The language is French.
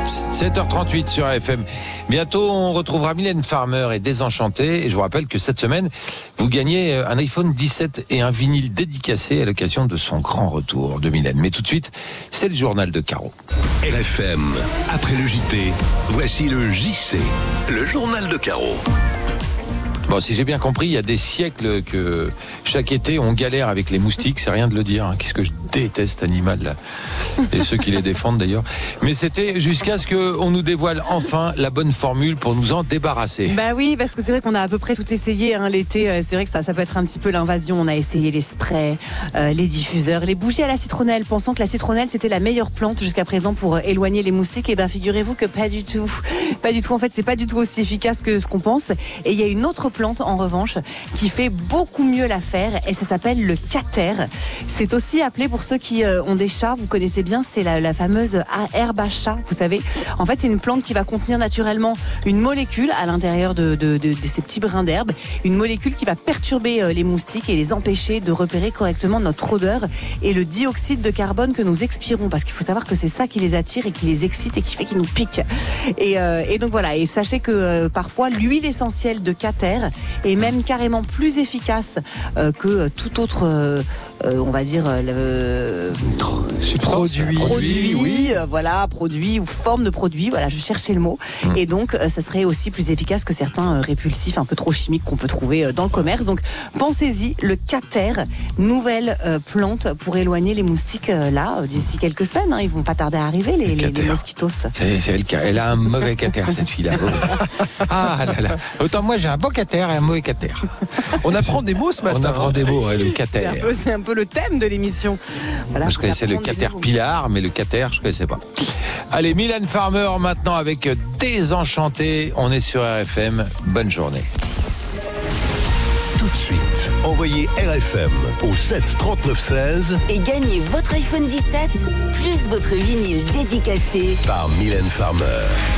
7h38 sur AFM. Bientôt, on retrouvera Mylène Farmer et Désenchanté. Et je vous rappelle que cette semaine, vous gagnez un iPhone 17 et un vinyle dédicacé à l'occasion de son grand retour de Mylène. Mais tout de suite, c'est le journal de Caro. RFM, après le JT, voici le JC, le journal de Caro. Bon, si j'ai bien compris, il y a des siècles que chaque été, on galère avec les moustiques. C'est rien de le dire. Hein. Qu'est-ce que je déteste cet animal là. Et ceux qui les défendent d'ailleurs. Mais c'était jusqu'à ce qu'on nous dévoile enfin la bonne formule pour nous en débarrasser. Bah oui, parce que c'est vrai qu'on a à peu près tout essayé l'été. C'est vrai que ça peut être un petit peu l'invasion. On a essayé les sprays, les diffuseurs, les bougies à la citronnelle, pensant que la citronnelle c'était la meilleure plante jusqu'à présent pour éloigner les moustiques. Et ben figurez-vous que pas du tout. Pas du tout. En fait, c'est pas du tout aussi efficace que ce qu'on pense. Et il y a une autre plante en revanche qui fait beaucoup mieux l'affaire et ça s'appelle le cater. C'est aussi appelé, pour ceux qui ont des chats, vous connaissez bien, c'est la fameuse herbe à chat, vous savez. En fait, c'est une plante qui va contenir naturellement une molécule à l'intérieur de ces petits brins d'herbe, une molécule qui va perturber les moustiques et les empêcher de repérer correctement notre odeur et le dioxyde de carbone que nous expirons, parce qu'il faut savoir que c'est ça qui les attire et qui les excite et qui fait qu'ils nous piquent. Et donc voilà, et sachez que parfois l'huile essentielle de cater est même carrément plus efficace que tout autre, on va dire, produit ou forme de produit. Voilà, je cherchais le mot. Et donc, ça serait aussi plus efficace que certains répulsifs un peu trop chimiques qu'on peut trouver dans le commerce. Donc, pensez-y, le cater, nouvelle plante pour éloigner les moustiques d'ici quelques semaines. Ils vont pas tarder à arriver, les mosquitos. Elle a un mauvais cater, cette fille-là. Ah là là. Autant moi, j'ai un bon cater et un mauvais cater. On apprend des mots ce matin. On apprend des mots, le cater. C'est un peu le thème de l'émission. Voilà, moi, je connaissais le caterpillar, mais le cater, je connaissais pas. Allez, Mylène Farmer maintenant avec Désenchanté. On est sur RFM. Bonne journée. Tout de suite, envoyez RFM au 7 39 16 et gagnez votre iPhone 17 plus votre vinyle dédicacé par Mylène Farmer.